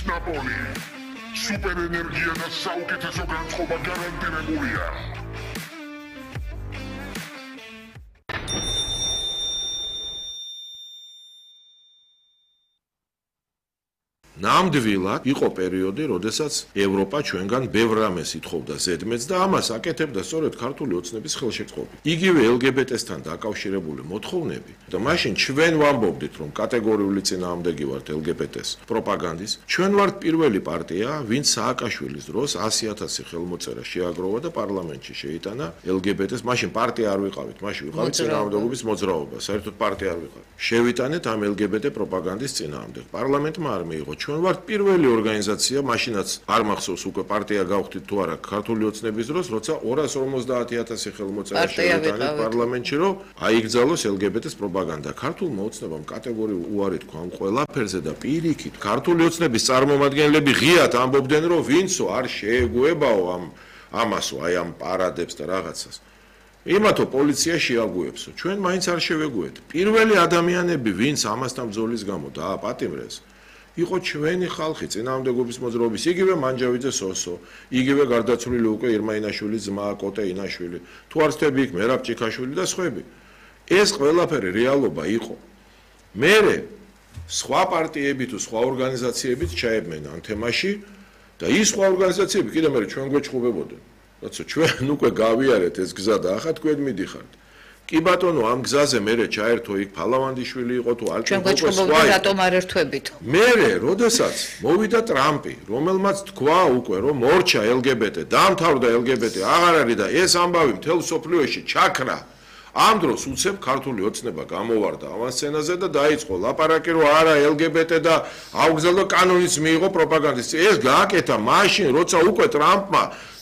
ნაპოლი. სუპერ ენერგია და საუკეთესო განწყობა გარანტირებულია. ნამდვილად იყო პერიოდი, როდესაც ევროპა ჩვენგან ბევრ რამეს ითხოვდა ზედმეტს და ამას აკეთებდა სწორედ ქართული ოცნების ხელშეწყობით. იგივე LGBT-სთან დაკავშირებული მოთხოვნები და მაშინ ჩვენ ვამბობდით, რომ კატეგორიული წინააღმდეგი ვართ LGBT-ს პროპაგანდის. ჩვენ ვართ პირველი პარტია, ვინც სააკაშვილის დროს 100,000 ხელმოწერა შეაგროვა და პარლამენტში შეიტანა LGBT-ს. მაშინ პარტია არ ვიყავით, მაშინ ვიყავით წინააღმდეგობის მოძრაობა, საერთოდ პარტია არ ვიყავით. შევიტანეთ ამ LGBT პროპაგანდის წინააღმდეგ. პარლამენტმა არ მიიღო. ჩვენ ვართ პირველი ორგანიზაცია, მაშინაც არ მახსოვს უკვე პარტია გავხდით თუ არა ქართული ოცნების დროს, როცა 250,000 ხელმოწერა შევიტანეთ პარლამენტში, რომ აიგზავნოს LGBT-ს პროპაგანდა. ქართულმა ოცნებამ კატეგორიულ უარი თქვა ამ ყველაფერზე და პირიქით ქართული ოცნების წარმომადგენლები ღიად ამბობდნენ, რომ ვინცო არ შეეგუებაო ამასო, აი ამ პარადებს და რაღაცას. იმათო პოლიცია შეაგუებსო. ჩვენ მაინც არ შევეგუეთ. პირველი ადამიანები, ვინც ამასთან ბრძოლის გამო დააპატიმრეს, იყო ჩვენი ხალხი წინააღმდეგობის მოძრაობის, იგივე მანჯავიძე სოსო, იგივე გარდაცვლილი უკვე ირმა ინაშვილის ძმა კოტე ინაშვილი, თუ არ ვთქვი იქ მერაბ ჭიქაშვილი და სხვები. ეს ყველაფერი რეალობა იყო. მერე სხვა პარტიები თუ სხვა ორგანიზაციებიც ჩაებმენ ამ თემაში და ის სხვა ორგანიზაციები კიდე მერე ჩვენ გვეჩხუბებოდნენ. როცა ჩვენ უკვე გავიარეთ ეს გზა და ახლა თქვენ მიდიხართ. კი ბატონო, ამ გზაზე მერე ჩაერთო იქ ფალავანდიშვილი იყო თუ ალტენკო სხვა. რატომ არ ერთვებით? მერე, როდესაც მოვიდა ტრამპი, რომელმაც თქვა უკვე, რომ მორჩა LGBT, დაამთავრდა LGBT, აღარ არის და ეს ამბავი მთელ სოფლიოში ჩაქრა. ამ დროს უცებ ქართული ოცნება გამოვარდა ამ სცენაზე და დაიწყო ლაპარაკი, რომ არა LGBT და აუგზავნო კანონიც მიიღო პროპაგანდის. ეს გააკეთა მაშინ, როცა უკვე ტრამპმა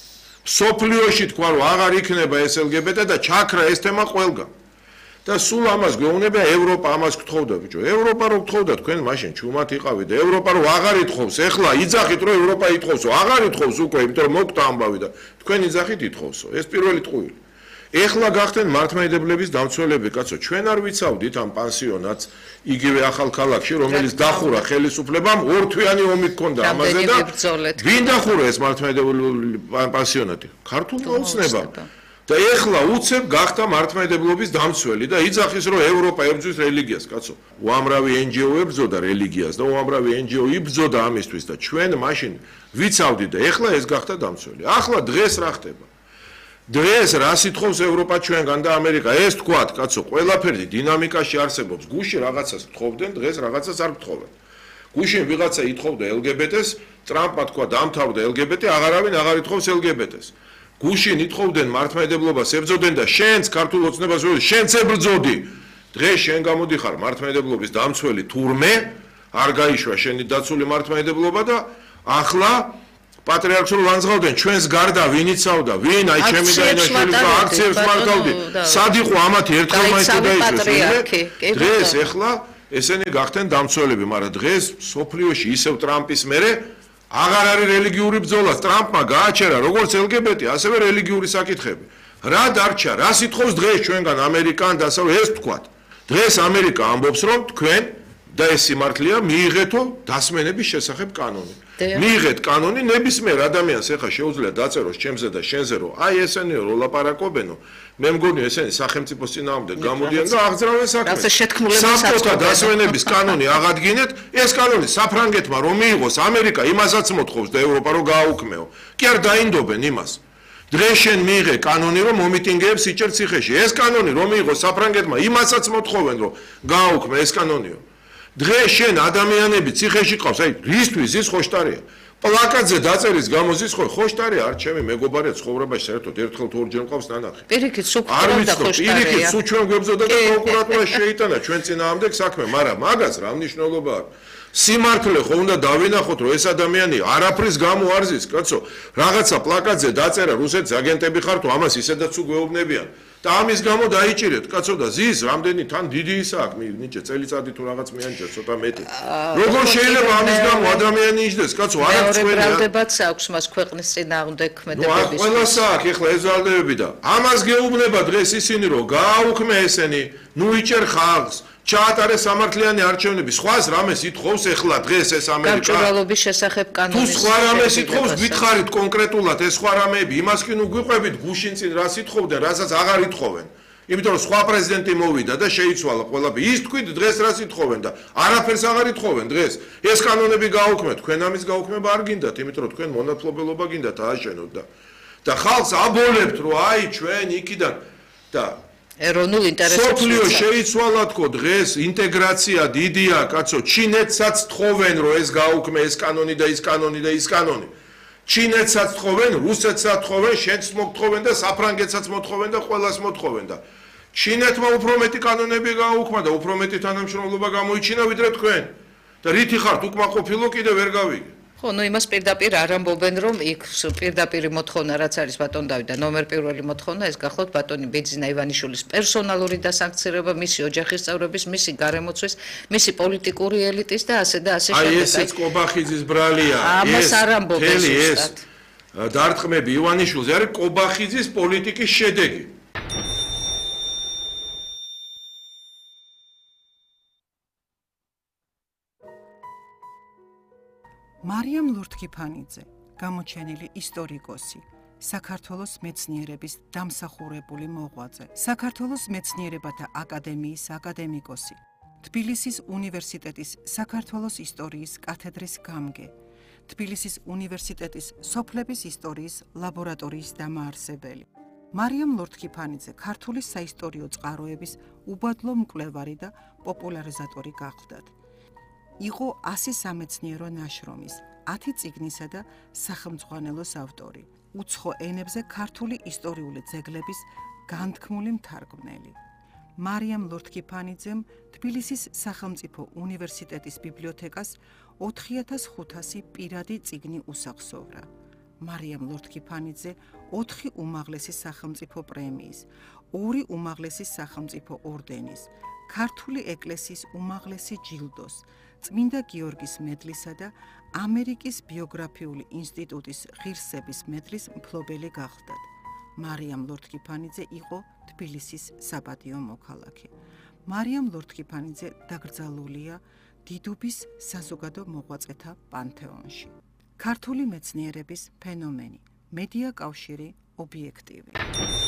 სოფლიოში თქვა, რომ აღარ იქნება ეს LGBT და ჩაქრა ეს თემა ყველგან. და სულ ამას გვეუბნება ევროპა, ამას გთხოვდა ბიჭო. ევროპა რო გთხოვდა, თქვენ მაშინ ჩუმად იყავით და ევროპა რო აღარ ითხოვს, ეხლა იძახით, რომ ევროპა ითხოვსო, აღარ ითხოვს უკვე, იმიტომ რომ მოგტა ამბავი და თქვენ იძახით ითხოვსო. ეს პირველი ტყუილი. ეხლა გახდნენ მართლმადიდებლების დამცველები, კაცო, ჩვენ არ ვიცავდით ამ პანსიონატს იგივე ახალქალაქში, რომელიც დახურა ხელისუფლებამ, ორთვიანი ომი ჰქონდა ამაზე და ვინ დახურა ეს მართლმადიდებლური პანსიონატი? ქართული ოცნება. და ეხლა უცებ გახდა მართლმადიდებლობის დამცველი და იძახის, რომ ევროპა ებრძვის რელიგიას, კაცო. უამრავი NGO ებრძოდა რელიგიას და უამრავი NGO იბრძოდა ამისთვის და ჩვენ მაშინ ვიცავდით და ეხლა ეს გახდა დამცველი. ახლა დღეს რა ხდება? დღეს რა სიტყავს ევროპა ჩვენგან და ამერიკა? ეს თქვათ, კაცო, ყველაფერი დინამიკაში არსებობს. გუშინ რაღაცას თხოვდნენ, დღეს რაღაცას არ თხოვენ. გუშინ ვიღაცა ითხოვდა LGBT-ს, ტრამპმა თქვა დამთავრდა LGBT, აღარავინ აღარ ითხოვს LGBT-ს. გუშინ ითხოვდნენ მართლმადიდებლობას, ებრძოდნენ და შენც ქართულ ოცნებას შენც ებრძოდი. დღეს შენ გამოდიხარ მართლმადიდებლობის დამცველი თურმე, არ გაიშვა შენი დაცული მართლმადიდებლობა და ახლა პატრიარქს რო ლანძღავდნენ, ჩვენს გარდა ვინ იცავდა, ვინ აი ჩემი და ინაშვილის და აქციებს მართავდი. სად იყო ამათი ერთხელ მაინც დაიშვეს. დღეს ეხლა ესენი გახდნენ დამცველები, მაგრამ დღეს სოფლიოში ისევ ტრამპის მერე აღარ არის რელიგიური ბრძოლა. ტრამპმა გააჩერა როგორც LGBT, ასევე რელიგიური საკითხები. რა დარჩა? რა სიტყავს დღეს ჩვენგან ამერიკან დასავლეთ ეს თქვათ. დღეს ამერიკა ამბობს, რომ თქვენ და ეს სიმართლეა, მიიღეთო დასმენების შესახებ კანონი. მიიღეთ კანონი, ნებისმიერ ადამიანს ეხა შეუძლია დაწეროს ჩემზე და შენზე, რომ აი ესენი რო ლაპარაკობენო, მე მგონი ესენი სახელმწიფოს წინააღმდეგ გამოდიან და აღძრავენ საქმეს. საბჭოთა დასვენების კანონი აღადგინეთ, ეს კანონი საფრანგეთმა რომ მიიღოს, ამერიკა იმასაც მოთხოვს და ევროპა რომ გააუქმეო. კი არ დაინდობენ იმას. დღეს შენ მიიღე კანონი რომ მომიტინგეებს იჭერ ციხეში. ეს კანონი რომ მიიღოს საფრანგეთმა, იმასაც მოთხოვენ რომ გააუქმე ეს კანონიო. დღეს შენ ადამიანები ციხეში ყავს, აი რისთვის ის ხოშტარია. პლაკატზე დაწერის გამოზის ხოშტარია, არ ჩემი მეგობარია ცხოვრებაში საერთოდ ერთხელ თუ ორჯერ ყავს ნანახი. პირიქით სულ და ხოშტარია. პირიქით სულ ჩვენ გვებზოდა და პროკურატურა შეიტანა ჩვენ წინააღმდეგ საქმე, მაგრამ მაგას რა მნიშვნელობა აქვს? სიმართლე ხო უნდა დავინახოთ, რომ ეს ადამიანი არაფრის გამო არ ზის, კაცო. რაღაცა პლაკატზე დაწერა რუსეთის აგენტები ხარ თუ ამას ისედაც უგეუბნებიან. და ამის გამო დაიჭირეთ, კაცო და ზის რამდენი თან დიდი ისა აქვს, ნიჭე წელიწადი თუ რაღაც მეანჭა ცოტა მეტი. როგორ შეიძლება ამის გამო ადამიანი იჯდეს, კაცო, არ აქვს ყველია. ბრალდებაც აქვს მას ქვეყნის წინააღმდეგ ქმედებების. ყველას აქვს ეხლა ეს ბრალდებები და ამას გეუბნება დღეს ისინი, რომ გააუქმე ესენი, ნუ იჭერ ხალხს, ჩაატარეს სამართლიანი არჩევნები. სხვას რამეს ითხოვს ეხლა დღეს ეს ამერიკა? გამჭვირვალობის შესახებ თუ კანონის სხვა რამეს ითხოვს, გითხარით კონკრეტულად ეს სხვა რამეები, იმას კი ნუ გვიყვებით გუშინ წინ რას ითხოვდნენ, რასაც აღარ ითხოვენ. იმიტომ რომ სხვა პრეზიდენტი მოვიდა და შეიცვალა ყველაფერი. ის თქვით დღეს რას ითხოვენ და არაფერს აღარ ითხოვენ დღეს. ეს კანონები გაუქმეთ, თქვენ ამის გაუქმება არ გინდათ, იმიტომ რომ თქვენ მონათლობელობა გინდათ ააშენოთ და ხალხს აბოლებთ, რომ აი ჩვენ იქიდან და ეროვნულ ინტერესებს სოფლიო შეიცვალა თქო დღეს ინტეგრაცია დიდია, კაცო, ჩინეთსაც თხოვენ, რომ ეს გაუქმე ეს კანონი და ის კანონი და ის კანონი. ჩინეთსაც თხოვენ, რუსეთსაც თხოვენ, შენც მოთხოვენ და საფრანგეთსაც მოთხოვენ და ყველას მოთხოვენ და ჩინეთმა უფრო მეტი კანონები გააუქმა და უფრო მეტი თანამშრომლობა გამოიჩინა ვიდრე თქვენ. და რითი ხართ უკმაყოფილო კიდე ვერ გავიგე. ხო, ნუ იმას პირდაპირ არ ამბობენ, რომ იქ პირდაპირი მოთხოვნა რაც არის ბატონ დავით და ნომერ პირველი მოთხოვნა ეს გახლავთ ბატონი ბეძინა ივანიშვილის პერსონალური დასანქცირება, მისი ოჯახის წევრების, მისი გარემოცვის, მისი პოლიტიკური ელიტის და ასე შემდეგ. აი ესეც კობახიძის ბრალია. ამას არ ამბობენ ზუსტად. დარტყმები ივანიშვილზე არის კობახიძის პოლიტიკის შედეგი. მარიამ ლურთქიფანიძე, გამოჩენილი ისტორიკოსი, საქართველოს მეცნიერების დამსახურებული მოღვაწე, საქართველოს მეცნიერებათა აკადემიის აკადემიკოსი, თბილისის უნივერსიტეტის საქართველოს ისტორიის კათედრის გამგე, თბილისის უნივერსიტეტის სოფლების ისტორიის ლაბორატორიის დამაარსებელი. მარიამ ლურთქიფანიძე ქართული საისტორიო წყაროების უბადლო მკვლევარი და პოპულარიზატორი გახლდათ. იყო 100 სამეცნიერო ნაშრომის, 10 წიგნისა და სახელმძღვანელოს ავტორი, უცხო ენებზე ქართული ისტორიული ძეგლების განთქმული მთარგმნელი. მარიამ ლურთქიფანიძემ თბილისის სახელმწიფო უნივერსიტეტის ბიბლიოთეკას 4500 პირადი წიგნი უსახსოვრა. მარიამ ლურთქიფანიძე 4 უმაღლესი სახელმწიფო პრემიის, 2 უმაღლესი სახელმწიფო ორდენის, ქართული ეკლესიის უმაღლესი ჯილდოს, წმინდა გიორგის მედლისა და ამერიკის ბიოგრაფიული ინსტიტუტის ღირსების მედლის მფლობელი გახლდათ. მარიამ ლურთქიფანიძე იყო თბილისის საპატიო მოქალაქე. მარიამ ლურთქიფანიძე დაკრძალულია დიდუბის საზოგადო მოღვაწეთა პანთეონში. ქართული მეცნიერების ფენომენი, მედია კავშირი, ობიექტივი.